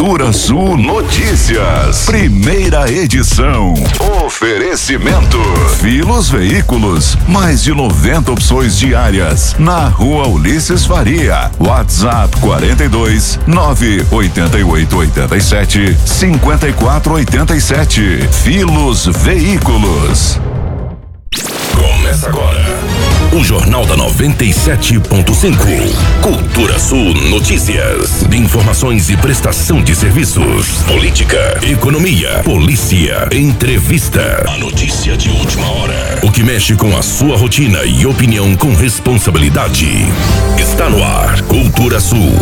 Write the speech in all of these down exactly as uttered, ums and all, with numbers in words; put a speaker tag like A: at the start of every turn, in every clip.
A: Cultura Sul Notícias, primeira edição. Oferecimento Filos Veículos, mais de noventa opções diárias, na Rua Ulisses Faria. WhatsApp quarenta e dois, nove oito oito oito sete, cinco quatro oito sete. Filos Veículos.
B: Começa agora o Jornal da noventa e sete ponto cinco. Cultura Sul Notícias. De informações e prestação de serviços. Política, economia, polícia, entrevista. A notícia de última hora. O que mexe com a sua rotina e opinião com responsabilidade. Está no ar. Cultura Sul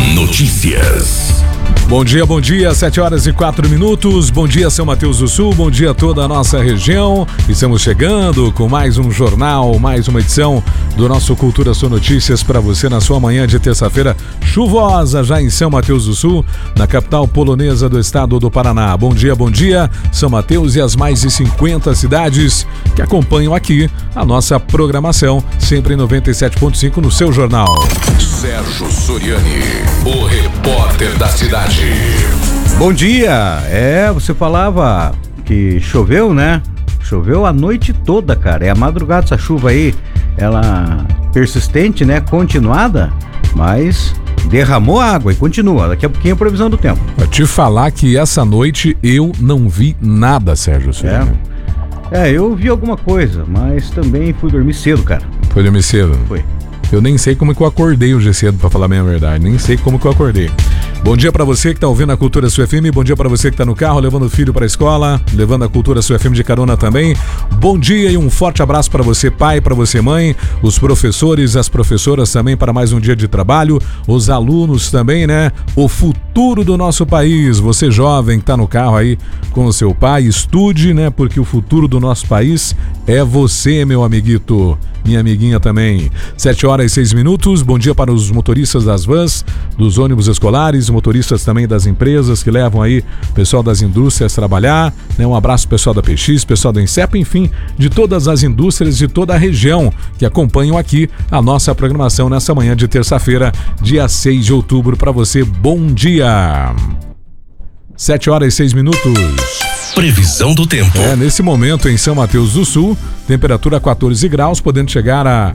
B: Notícias.
C: Bom dia, bom dia, sete horas e quatro minutos. Bom dia, São Mateus do Sul, bom dia a toda a nossa região. Estamos chegando com mais um jornal, mais uma edição do nosso Cultura Sul Notícias para você na sua manhã de terça-feira chuvosa já em São Mateus do Sul, na capital polonesa do estado do Paraná. Bom dia, bom dia, São Mateus e as mais de cinquenta cidades que acompanham aqui a nossa programação, sempre em noventa e sete ponto cinco no seu jornal.
B: Sérgio Soriani, o repórter da cidade.
D: Bom dia, é, você falava que choveu, né? Choveu a noite toda, cara, é a madrugada essa chuva aí, ela persistente, né, continuada, mas derramou água e continua, daqui a pouquinho a previsão do tempo.
C: Vou te falar que essa noite eu não vi nada, Sérgio Soriani.
D: É, é, eu vi alguma coisa, mas também fui dormir cedo, cara.
C: Foi dormir cedo?
D: Foi.
C: Eu nem sei como que eu acordei hoje cedo, pra falar a minha verdade. Nem sei como que eu acordei. Bom dia pra você que tá ouvindo a Cultura Sul F M. Bom dia pra você que tá no carro, levando o filho pra escola, levando a Cultura Sul F M de carona também. Bom dia e um forte abraço pra você, pai, pra você, mãe, os professores, as professoras também, para mais um dia de trabalho, os alunos também, né? O futuro do nosso país. Você jovem que tá no carro aí com o seu pai, estude, né? Porque o futuro do nosso país é você, meu amiguito. Minha amiguinha também. Sete horas e seis minutos. Bom dia para os motoristas das vans, dos ônibus escolares, motoristas também das empresas que levam aí o pessoal das indústrias trabalhar, né? Um abraço pessoal da P X, pessoal da Insepa, enfim, de todas as indústrias de toda a região que acompanham aqui a nossa programação nessa manhã de terça-feira, dia seis de outubro. Para você, bom dia. Sete horas e seis minutos.
B: Previsão do tempo.
C: É, nesse momento em São Mateus do Sul, temperatura quatorze graus, podendo chegar a,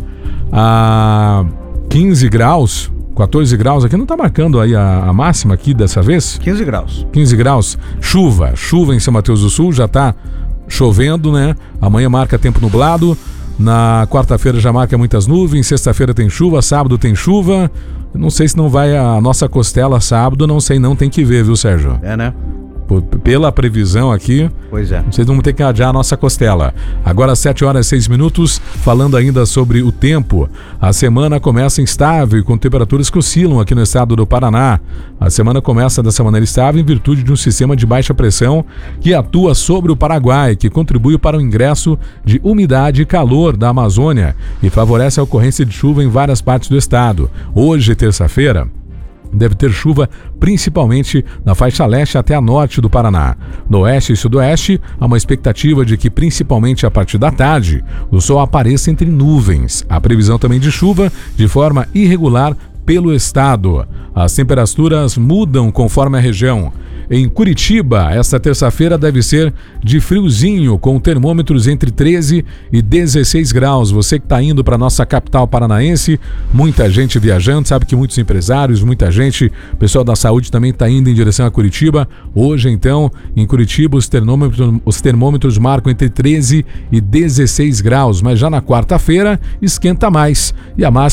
C: a quinze graus. quatorze graus, aqui não tá marcando aí a, a máxima aqui dessa vez?
D: quinze graus.
C: quinze graus. Chuva, chuva em São Mateus do Sul, já tá chovendo, né? Amanhã marca tempo nublado, na quarta-feira já marca muitas nuvens, sexta-feira tem chuva, sábado tem chuva. Não sei se não vai a nossa costela sábado, não sei não, tem que ver, viu, Sérgio?
D: É, né?
C: Por, pela previsão aqui,
D: pois é.
C: Vocês vão ter que adiar a nossa costela. Agora sete horas e seis minutos, falando ainda sobre o tempo. A semana começa instável, com temperaturas que oscilam aqui no estado do Paraná. A semana começa dessa maneira estável em virtude de um sistema de baixa pressão que atua sobre o Paraguai, que contribui para o ingresso de umidade e calor da Amazônia e favorece a ocorrência de chuva em várias partes do estado. Hoje, terça-feira, deve ter chuva principalmente na faixa leste até a norte do Paraná. No oeste e sudoeste, há uma expectativa de que, principalmente a partir da tarde, o sol apareça entre nuvens. Há previsão também de chuva de forma irregular pelo estado. As temperaturas mudam conforme a região. Em Curitiba, esta terça-feira deve ser de friozinho, com termômetros entre treze e dezesseis graus. Você que está indo para nossa capital paranaense, muita gente viajando, sabe que muitos empresários, muita gente, pessoal da saúde também está indo em direção a Curitiba. Hoje, então, em Curitiba, os termômetros, os termômetros marcam entre treze e dezesseis graus, mas já na quarta-feira esquenta mais e a máxima